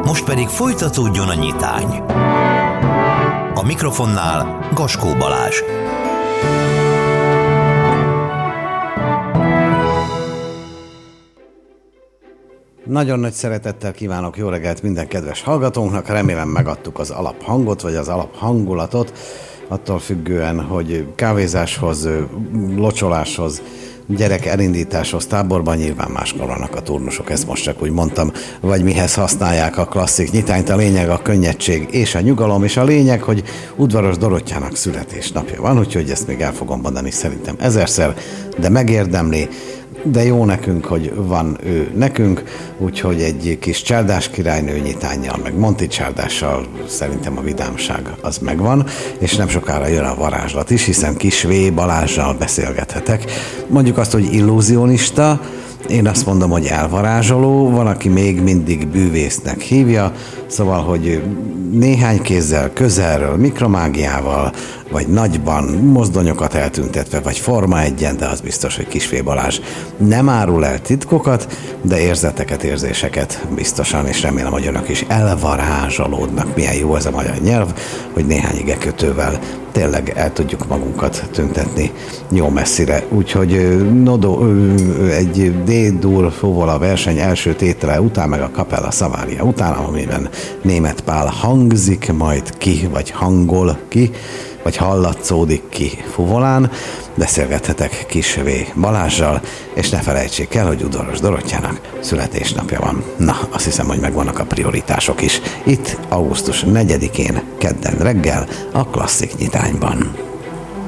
Most pedig folytatódjon a nyitány. A mikrofonnál Gaskó Balázs. Nagyon nagy szeretettel kívánok jó reggelt minden kedves hallgatónknak. Remélem megadtuk az alaphangot, vagy az alaphangulatot, attól függően, hogy kávézáshoz, locsoláshoz, gyerek elindításhoz táborban nyilván máskor vannak a turnusok, ezt most csak úgy mondtam, vagy mihez használják a klasszik nyitányt. A lényeg a könnyedség és a nyugalom, és a lényeg, hogy Udvaros Dorottyának születésnapja van, úgyhogy ezt még el fogom mondani szerintem 1000-szer, de megérdemli, de jó nekünk, hogy van ő nekünk, úgyhogy egy kis Csárdás királynő nyitánnyal, meg Monti Csárdással szerintem a vidámság az megvan, és nem sokára jön a varázslat is, hiszen Kis V. Balázssal beszélgethetek. Mondjuk azt, hogy illúzionista, én azt mondom, hogy elvarázsoló, van, aki még mindig bűvésznek hívja, szóval, hogy néhány kézzel, közelről, mikromágiával, vagy nagyban mozdonyokat eltüntetve, vagy Forma 1-en, de az biztos, hogy Kis V. Balázs nem árul el titkokat, de érzeteket, érzéseket biztosan, és remélem, hogy önök is elvarázsolódnak. Milyen jó ez a magyar nyelv, hogy néhány igekötővel tényleg el tudjuk magunkat tüntetni jó messzire. Úgyhogy egy D-dur fuvola verseny első tétele után, meg a Capella Savaria után, amiben Németh Pál hangzik majd ki, vagy hangol ki, vagy hallatszódik ki fuvolán, beszélgethetek Kis V. Balázssal, és ne felejtsék el, hogy Udvaros Dorottyának születésnapja van. Na, azt hiszem, hogy megvannak a prioritások is. Itt augusztus 4-én, kedden reggel, a Klasszik Nyitányban.